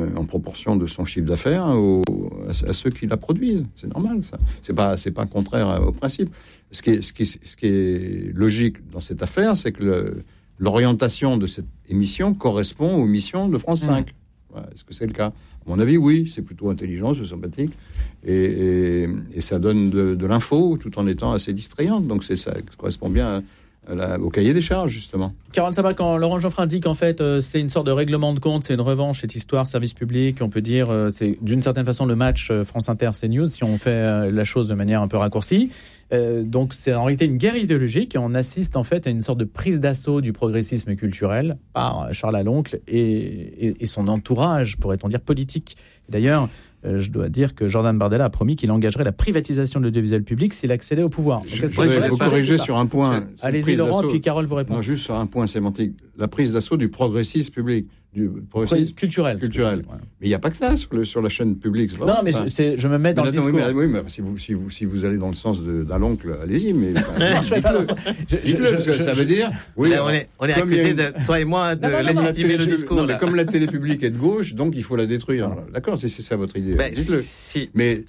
en proportion de son chiffre d'affaires à ceux qui la produisent. C'est normal, ça. C'est pas contraire au principe. Ce qui est logique dans cette affaire, c'est que l'orientation de cette émission correspond aux missions de France 5. Voilà, est-ce que c'est le cas ? À mon avis, oui, c'est plutôt intelligent, c'est sympathique, et ça donne de l'info tout en étant assez distrayante. Donc ça correspond bien au cahier des charges, justement. Caroline Sabat, quand Laurent Geoffrin dit qu'en fait c'est une sorte de règlement de compte, c'est une revanche, cette histoire service public, on peut dire c'est d'une certaine façon le match France Inter CNews si on fait la chose de manière un peu raccourcie. Donc c'est en réalité une guerre idéologique et on assiste en fait à une sorte de prise d'assaut du progressisme culturel par Charles Aloncle et son entourage, pourrait-on dire politique. D'ailleurs, je dois dire que Jordan Bardella a promis qu'il engagerait la privatisation de l'audiovisuel public s'il accédait au pouvoir. Je voudrais vous corriger sur un point. Allez-y Laurent, puis Carole vous répond. Non, juste sur un point sémantique. La prise d'assaut du progressisme public. Du progressisme culturel. Ouais. Mais il n'y a pas que ça sur la chaîne publique. Non, mais je me mets dans le discours. Oui, mais si vous allez dans le sens d'Aloncle, allez-y. Mais dites-le, parce que ça veut dire... Oui, là, on est accusé, toi et moi, de légitimer le discours. Non, mais comme la télé publique est de gauche, donc il faut la détruire. D'accord, c'est ça votre idée. Dites-le. Mais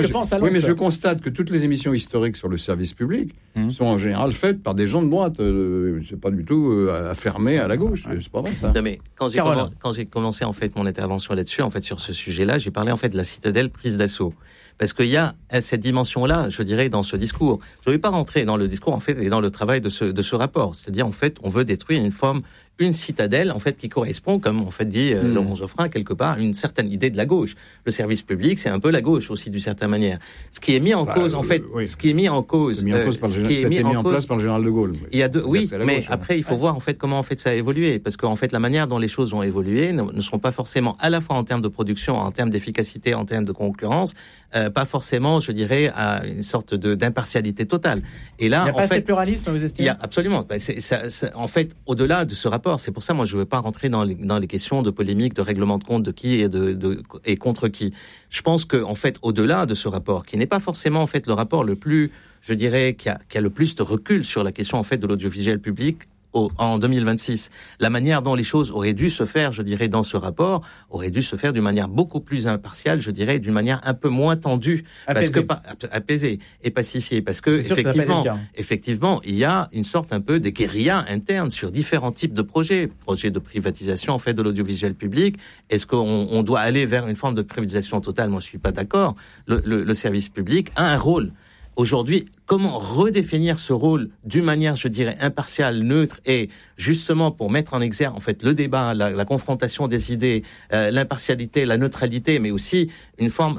je constate que toutes les émissions historiques sur le service public sont en général faites par des gens de droite. C'est pas du tout affermé à la gauche. C'est pas vrai, ça. Non, mais quand j'ai commencé en fait mon intervention là-dessus, en fait sur ce sujet-là, j'ai parlé en fait de la citadelle prise d'assaut, parce qu'il y a cette dimension-là, je dirais, dans ce discours. Je ne vais pas rentrer dans le discours en fait et dans le travail de ce rapport, c'est-à-dire en fait on veut détruire une citadelle en fait qui correspond, comme en fait dit Laurent Geoffrin quelque part, une certaine idée de la gauche. Le service public, c'est un peu la gauche aussi d'une certaine manière. Ce qui est mis en cause en fait, ce qui est mis en cause, ça a été mis en place par le général de Gaulle. Il y a mais après il faut voir en fait comment en fait ça a évolué, parce qu'en fait la manière dont les choses ont évolué ne sont pas forcément à la fois en termes de production, en termes d'efficacité, en termes de concurrence, pas forcément, je dirais, à une sorte d'impartialité totale. Et là, il n'y a pas assez de pluralisme, vous estimez ? Il y a absolument. En fait, au-delà de ce rapport, c'est pour ça, moi, je ne veux pas rentrer dans les questions de polémique, de règlement de compte de qui et contre qui. Je pense que, en fait, au-delà de ce rapport, qui n'est pas forcément, en fait, le rapport le plus, je dirais, qui a le plus de recul sur la question, en fait, de l'audiovisuel public, en 2026. La manière dont les choses auraient dû se faire, je dirais, dans ce rapport, aurait dû se faire d'une manière beaucoup plus impartiale, je dirais, d'une manière un peu moins tendue, apaisée et pacifiée, parce que effectivement, il y a une sorte un peu de guérilla interne sur différents types de projets de privatisation, en fait, de l'audiovisuel public. Est-ce qu'on doit aller vers une forme de privatisation totale ? Moi, je suis pas d'accord. Le service public a un rôle. Aujourd'hui, comment redéfinir ce rôle d'une manière, je dirais, impartiale, neutre, et justement pour mettre en exergue en fait le débat, la confrontation des idées, l'impartialité, la neutralité, mais aussi une forme,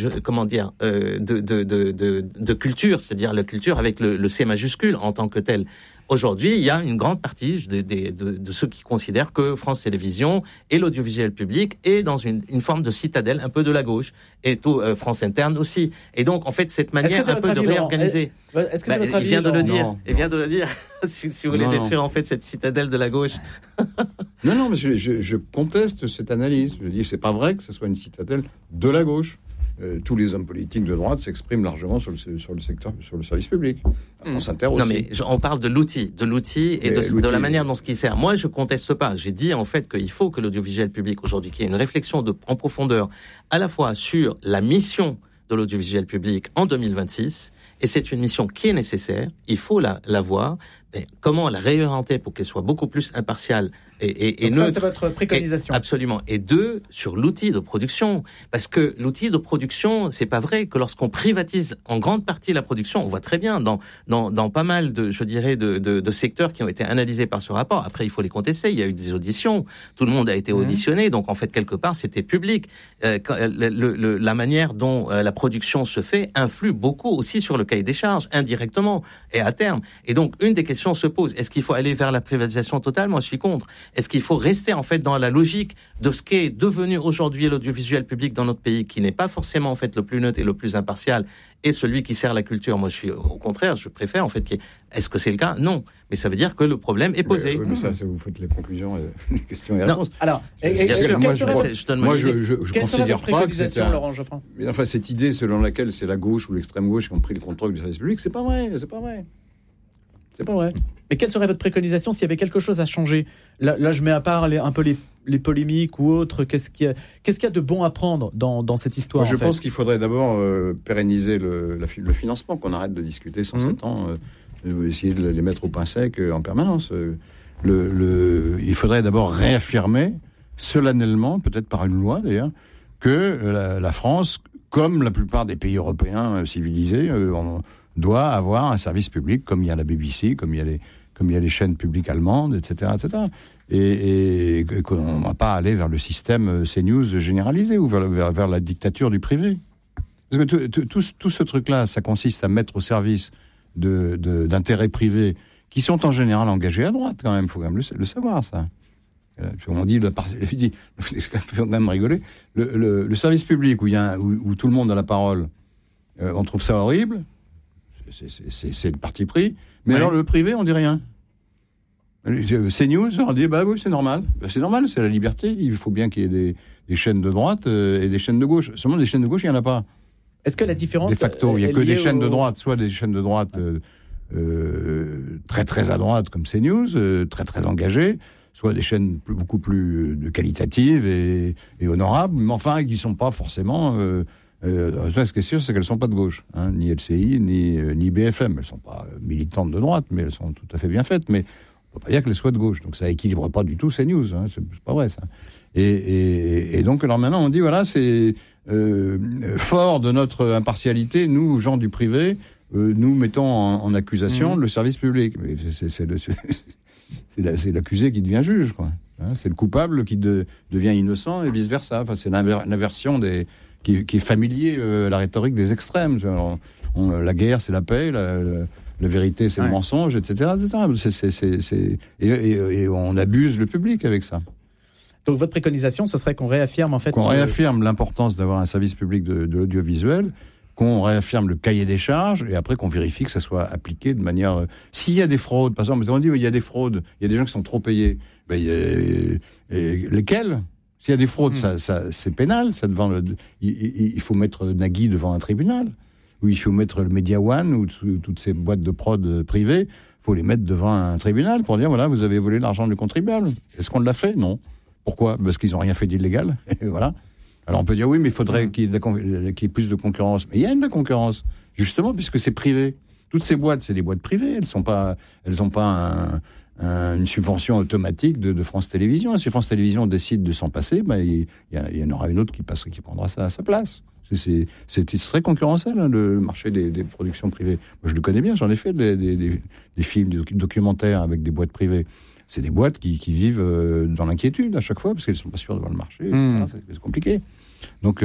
de culture, c'est-à-dire la culture avec le C majuscule en tant que tel. Aujourd'hui, il y a une grande partie de ceux qui considèrent que France Télévisions et l'audiovisuel public est dans une forme de citadelle un peu de la gauche, et tout France Interne aussi. Et donc, en fait, cette manière un peu de réorganiser... Est-ce que c'est votre avis, il vient de le dire. Si vous voulez détruire en fait cette citadelle de la gauche. Non, mais je conteste cette analyse. Je dis, c'est pas vrai que ce soit une citadelle de la gauche. Tous les hommes politiques de droite s'expriment largement sur le secteur, sur le service public. France Inter aussi. Non, mais on parle de l'outil et de la manière dont ce qui sert. Moi, je conteste pas. J'ai dit en fait qu'il faut que l'audiovisuel public aujourd'hui, qu'il y ait une réflexion en profondeur, à la fois sur la mission de l'audiovisuel public en 2026, et c'est une mission qui est nécessaire. Il faut la voir. Mais comment la réorienter pour qu'elle soit beaucoup plus impartiale et neutre. Ça, c'est votre préconisation. Absolument. Et deux, sur l'outil de production. Parce que l'outil de production, c'est pas vrai que lorsqu'on privatise en grande partie la production, on voit très bien dans pas mal de secteurs qui ont été analysés par ce rapport. Après, il faut les contester. Il y a eu des auditions. Tout le monde a été auditionné. Donc, en fait, quelque part, c'était public. La manière dont la production se fait influe beaucoup aussi sur le cahier des charges, indirectement et à terme. Et donc, une des questions se pose. Est-ce qu'il faut aller vers la privatisation totale ? Moi, je suis contre. Est-ce qu'il faut rester en fait dans la logique de ce qu'est devenu aujourd'hui l'audiovisuel public dans notre pays, qui n'est pas forcément en fait le plus neutre et le plus impartial, et celui qui sert la culture ? Moi, je suis au contraire, je préfère en fait. Est-ce que c'est le cas ? Non, mais ça veut dire que le problème est posé. Mais ça, vous faites les conclusions, les questions et les réponses. Alors, moi, je considère pas que c'est Laurent Geoffrin. Mais enfin, cette idée selon laquelle c'est la gauche ou l'extrême gauche qui ont pris le contrôle du service public, c'est pas vrai. C'est pas vrai. Mais quelle serait votre préconisation s'il y avait quelque chose à changer ? Là, je mets à part un peu les polémiques ou autres, qu'est-ce qu'il y a de bon à prendre dans cette histoire? Je pense qu'il faudrait d'abord pérenniser le financement, qu'on arrête de discuter sans 7 ans, essayer de les mettre au pain sec en permanence. Il faudrait d'abord réaffirmer solennellement, peut-être par une loi d'ailleurs, que la France, comme la plupart des pays européens civilisés, doit avoir un service public, comme il y a la BBC, comme il y a les chaînes publiques allemandes, etc., etc. Et qu'on ne va pas aller vers le système CNews généralisé ou vers la dictature du privé. Parce que tout ce truc-là, ça consiste à mettre au service d'intérêts privés qui sont en général engagés à droite, quand même. Il faut quand même le savoir, ça. On dit, il faut quand même rigoler. Le service public où tout le monde a la parole, on trouve ça horrible. C'est le parti pris. Mais alors le privé, on dit rien. CNews, on dit oui, c'est normal. C'est normal, c'est la liberté. Il faut bien qu'il y ait des chaînes de droite et des chaînes de gauche. Seulement des chaînes de gauche, il n'y en a pas. Est-ce que la différence... De facto, il n'y a que des chaînes de droite, soit des chaînes de droite très très à droite comme CNews, très très engagées, soit des chaînes beaucoup plus qualitatives et honorables, mais enfin qui ne sont pas forcément... ce qui est sûr, c'est qu'elles ne sont pas de gauche, hein, ni LCI, ni BFM. Elles ne sont pas militantes de droite, mais elles sont tout à fait bien faites. Mais on ne peut pas dire qu'elles soient de gauche. Donc ça n'équilibre pas du tout CNews. Hein, c'est pas vrai, ça. Et donc, alors maintenant, on dit, voilà, c'est fort de notre impartialité, nous, gens du privé, nous mettons en accusation le service public. Mais c'est l'accusé qui devient juge, quoi. Hein, c'est le coupable qui devient innocent et vice-versa. Enfin, c'est l'inversion qui est familier à la rhétorique des extrêmes. La guerre, c'est la paix, la vérité, c'est le mensonge, etc. Et on abuse le public avec ça. Donc votre préconisation, ce serait qu'on réaffirme en fait... Qu'on réaffirme l'importance d'avoir un service public de l'audiovisuel, qu'on réaffirme le cahier des charges, et après qu'on vérifie que ça soit appliqué de manière... S'il y a des fraudes, par exemple, on dit il y a des fraudes, il y a des gens qui sont trop payés, lesquels ? S'il y a des fraudes, ça, c'est pénal. Ça il faut mettre Nagui devant un tribunal. Ou il faut mettre le Media One ou toutes ces boîtes de prod privées. Il faut les mettre devant un tribunal pour dire, voilà, vous avez volé l'argent du contribuable. Est-ce qu'on l'a fait ? Non. Pourquoi ? Parce qu'ils n'ont rien fait d'illégal. Et voilà. Alors on peut dire, oui, mais il faudrait qu'il y ait plus de concurrence. Mais il y a de la concurrence, justement, puisque c'est privé. Toutes ces boîtes, c'est des boîtes privées. Elles n'ont pas une subvention automatique de France Télévisions. Si France Télévisions décide de s'en passer, il y en aura une autre qui prendra ça à sa place. C'est très concurrentiel, hein, le marché des productions privées. Moi, je le connais bien, j'en ai fait des films, des documentaires avec des boîtes privées. C'est des boîtes qui vivent dans l'inquiétude à chaque fois, parce qu'elles ne sont pas sûres devant le marché, etc. C'est compliqué. Donc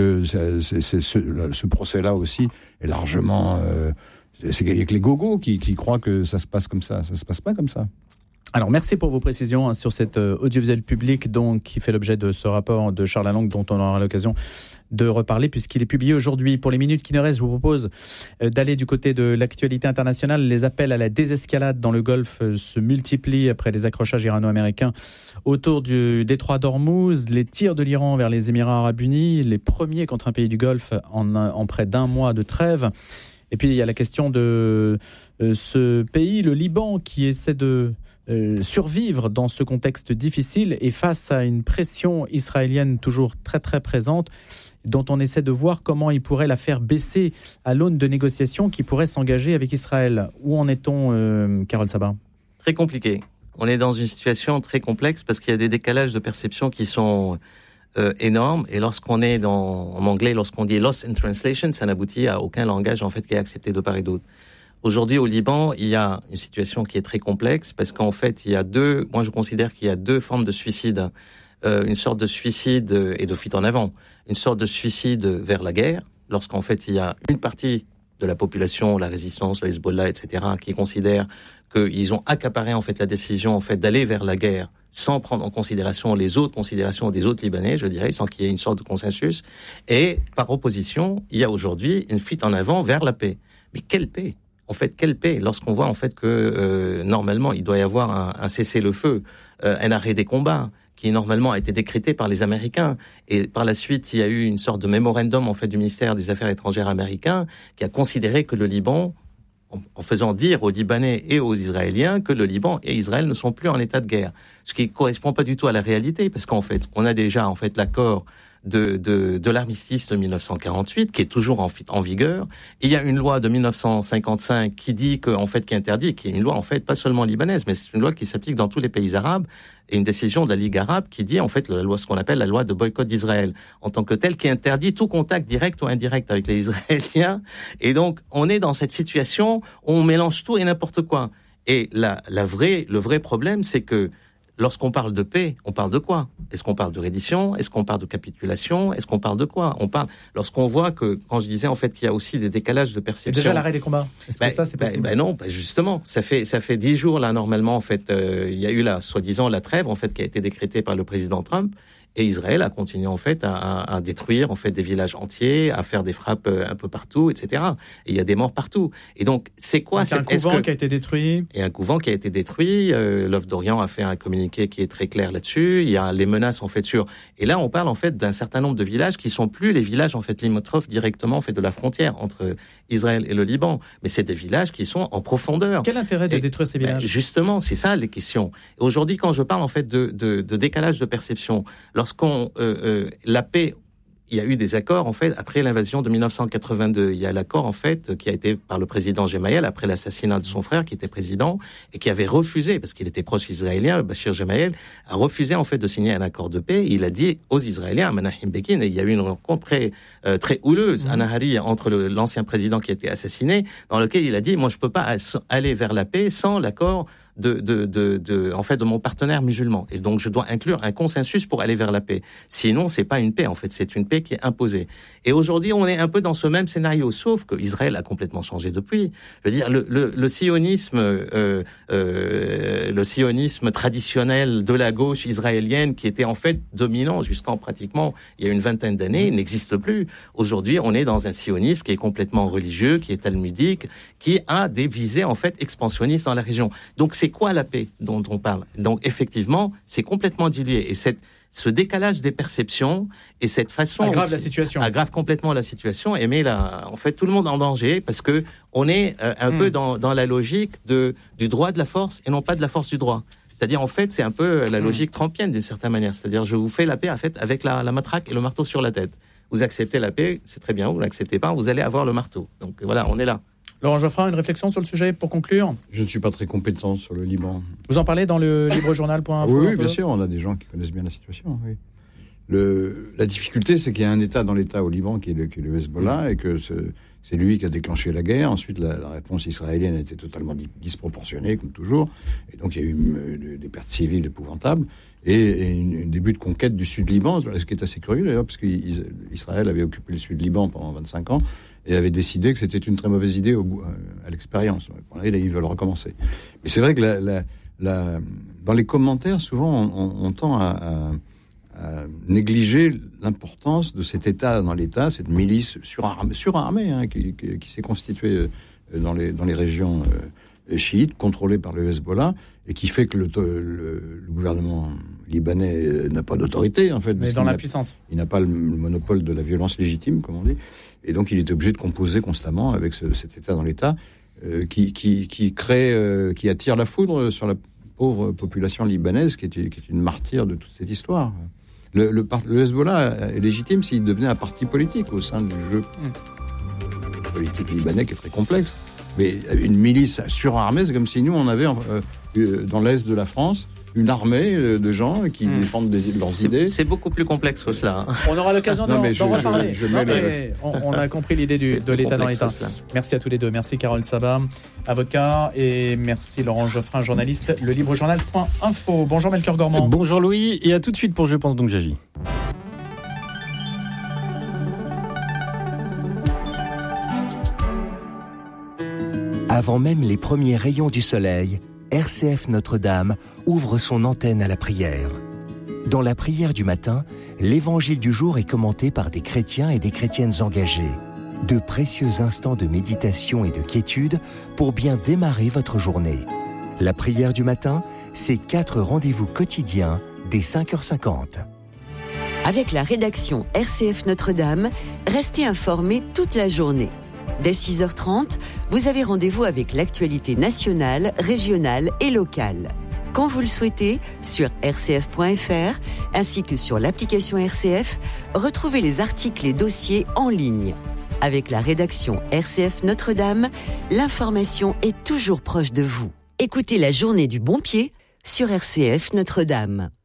ce procès-là aussi est largement... c'est avec les gogos qui croient que ça se passe comme ça. Ça ne se passe pas comme ça. Alors, merci pour vos précisions sur cet audiovisuel public donc, qui fait l'objet de ce rapport de Charles Lalangue dont on aura l'occasion de reparler puisqu'il est publié aujourd'hui. Pour les minutes qui nous restent, je vous propose d'aller du côté de l'actualité internationale. Les appels à la désescalade dans le Golfe se multiplient après les accrochages irano-américains autour du détroit d'Ormuz, les tirs de l'Iran vers les Émirats arabes unis, les premiers contre un pays du Golfe en près d'un mois de trêve. Et puis, il y a la question de ce pays, le Liban, qui essaie de survivre dans ce contexte difficile et face à une pression israélienne toujours très très présente dont on essaie de voir comment il pourrait la faire baisser à l'aune de négociations qui pourraient s'engager avec Israël. Où en est-on, Carole Sabat ? Très compliqué. On est dans une situation très complexe parce qu'il y a des décalages de perception qui sont énormes et lorsqu'on est en anglais, lorsqu'on dit lost in translation, ça n'aboutit à aucun langage en fait qui est accepté de part et d'autre. Aujourd'hui, au Liban, il y a une situation qui est très complexe parce qu'en fait, moi je considère qu'il y a deux formes de suicide. Une sorte de suicide et de fuite en avant. Une sorte de suicide vers la guerre, lorsqu'en fait, il y a une partie de la population, la résistance, le Hezbollah, etc., qui considèrent qu'ils ont accaparé en fait la décision en fait d'aller vers la guerre sans prendre en considération les autres considérations des autres Libanais, je dirais, sans qu'il y ait une sorte de consensus. Et par opposition, il y a aujourd'hui une fuite en avant vers la paix. Mais quelle paix ? En fait, quelle paix ? Lorsqu'on voit en fait que normalement il doit y avoir un cessez-le-feu, un arrêt des combats, qui normalement a été décrété par les Américains, et par la suite il y a eu une sorte de mémorandum en fait du ministère des Affaires étrangères américain qui a considéré que le Liban en faisant dire aux Libanais et aux Israéliens que le Liban et Israël ne sont plus en état de guerre. Ce qui ne correspond pas du tout à la réalité, parce qu'en fait, on a déjà l'accord de l'armistice de 1948 qui est toujours en vigueur. Et il y a une loi de 1955 qui dit qui est une loi en fait pas seulement libanaise, mais c'est une loi qui s'applique dans tous les pays arabes, et une décision de la Ligue arabe qui dit en fait la loi, ce qu'on appelle la loi de boycott d'Israël en tant que telle, qui interdit tout contact direct ou indirect avec les Israéliens. Et donc on est dans cette situation où on mélange tout et n'importe quoi. Et le vrai problème, c'est que lorsqu'on parle de paix, on parle de quoi? Est-ce qu'on parle de reddition? Est-ce qu'on parle de capitulation? Est-ce qu'on parle de quoi? Lorsqu'on voit que, quand je disais en fait qu'il y a aussi des décalages de perception. Et déjà l'arrêt des combats. Est-ce que ça c'est possible? Non, justement, ça fait 10 jours là normalement en fait, il y a eu soi-disant la trêve en fait qui a été décrétée par le président Trump. Et Israël a continué en fait à détruire en fait des villages entiers, à faire des frappes un peu partout, etc. Et il y a des morts partout. Et donc c'est quoi? C'est un couvent qui a été détruit. Et un couvent qui a été détruit. L'Oeuf d'Orient a fait un communiqué qui est très clair là-dessus. Il y a les menaces en fait sur. Et là on parle en fait d'un certain nombre de villages qui sont plus les villages en fait limitrophes directement en fait de la frontière entre Israël et le Liban, mais c'est des villages qui sont en profondeur. Quel intérêt de détruire ces villages? Justement, c'est ça les questions. Et aujourd'hui, quand je parle en fait de décalage de perception, la paix, il y a eu des accords en fait après l'invasion de 1982. Il y a l'accord en fait qui a été par le président Gemayel après l'assassinat de son frère qui était président et qui avait refusé, parce qu'il était proche israélien, Bachir Gemayel a refusé en fait de signer un accord de paix. Il a dit aux Israéliens, Menachem Begin, et il y a eu une rencontre très houleuse à Nahari entre l'ancien président qui a été assassiné, dans lequel il a dit, moi je peux pas aller vers la paix sans l'accord de mon partenaire musulman. Et donc, je dois inclure un consensus pour aller vers la paix. Sinon, c'est pas une paix, en fait. C'est une paix qui est imposée. Et aujourd'hui, on est un peu dans ce même scénario, sauf que Israël a complètement changé depuis. Je veux dire, le sionisme traditionnel de la gauche israélienne, qui était en fait dominant jusqu'en pratiquement il y a une vingtaine d'années, n'existe plus. Aujourd'hui, on est dans un sionisme qui est complètement religieux, qui est talmudique, qui a des visées, en fait, expansionnistes dans la région. Donc, c'est quoi la paix dont on parle? Donc, effectivement, c'est complètement dilué. Et ce décalage des perceptions et cette façon aggrave complètement la situation et met en fait tout le monde en danger, parce que on est un peu dans la logique du droit de la force et non pas de la force du droit. C'est-à-dire, en fait, c'est un peu la logique trumpienne d'une certaine manière. C'est-à-dire, je vous fais la paix en fait avec la matraque et le marteau sur la tête. Vous acceptez la paix, c'est très bien. Vous l'acceptez pas, vous allez avoir le marteau. Donc voilà, on est là. Laurent Geoffrin, une réflexion sur le sujet pour conclure? Je ne suis pas très compétent sur le Liban. Vous en parlez dans le librejournal.info? Oui, bien sûr, on a des gens qui connaissent bien la situation. Oui. La difficulté, c'est qu'il y a un État dans l'État au Liban qui est le Hezbollah, et que c'est lui qui a déclenché la guerre. Ensuite, la réponse israélienne était totalement disproportionnée, comme toujours. Et donc, il y a eu des pertes civiles épouvantables et un début de conquête du Sud-Liban, ce qui est assez curieux d'ailleurs, parce qu'Israël avait occupé le Sud-Liban pendant 25 ans et avait décidé que c'était une très mauvaise idée à l'expérience. Et là, ils veulent recommencer. Mais c'est vrai que dans les commentaires, souvent, on tend à négliger l'importance de cet État dans l'État, cette milice surarmée qui s'est constituée dans les régions chiites, contrôlées par le Hezbollah, et qui fait que le gouvernement libanais n'a pas d'autorité, en fait. Mais dans la puissance. Il n'a pas le monopole de la violence légitime, comme on dit. Et donc, il est obligé de composer constamment avec cet État dans l'État qui attire la foudre sur la pauvre population libanaise, qui est une martyre de toute cette histoire. Le Hezbollah est légitime s'il devenait un parti politique au sein du jeu politique libanais qui est très complexe. Mais une milice surarmée, c'est comme si nous, on avait dans l'est de la France une armée de gens qui défendent leurs idées. C'est beaucoup plus complexe que cela. On aura l'occasion d'en reparler. On a compris l'idée de l'État dans l'État. Merci à tous les deux. Merci Carole Sabat, avocat, et merci Laurent Geoffrin, journaliste, le librejournal.info. Bonjour Melchior Gormand. Bonjour Louis, et à tout de suite pour Je pense donc j'agis. Avant même les premiers rayons du soleil, RCF Notre-Dame ouvre son antenne à la prière. Dans la prière du matin, l'évangile du jour est commenté par des chrétiens et des chrétiennes engagés. De précieux instants de méditation et de quiétude pour bien démarrer votre journée. La prière du matin, c'est 4 rendez-vous quotidiens dès 5h50. Avec la rédaction RCF Notre-Dame, restez informés toute la journée. Dès 6h30, vous avez rendez-vous avec l'actualité nationale, régionale et locale. Quand vous le souhaitez, sur rcf.fr, ainsi que sur l'application RCF, retrouvez les articles et dossiers en ligne. Avec la rédaction RCF Notre-Dame, l'information est toujours proche de vous. Écoutez la journée du bon pied sur RCF Notre-Dame.